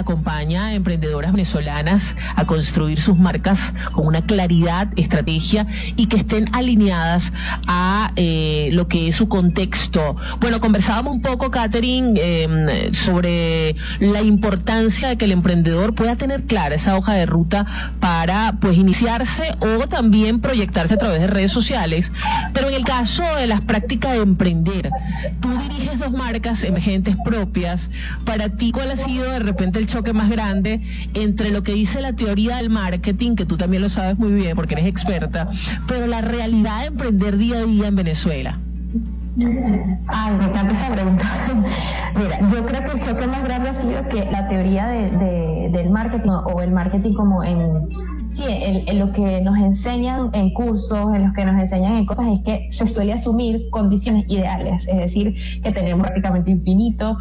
acompaña a emprendedoras venezolanas a construir sus marcas con una claridad, estrategia y que estén alineadas a lo que es su contexto. Bueno, conversábamos un poco, Catherine, sobre la importancia de que el emprendedor pueda tener clara esa hoja de ruta para pues iniciarse o también proyectarse a través de redes sociales. Pero en el caso de las prácticas de emprender, tú diriges dos marcas emergentes propias. Para ti, ¿cuál ha sido de repente el choque más grande entre lo que dice la teoría del marketing, que tú también lo sabes muy bien porque eres experta, pero la realidad de emprender día a día en Venezuela? Ay, me encanta esa pregunta. Mira, yo creo que el choque más grande ha sido que la teoría del marketing o el marketing como en lo que nos enseñan en cursos, en los que nos enseñan en cosas, es que se suele asumir condiciones ideales, es decir, que tenemos prácticamente infinito,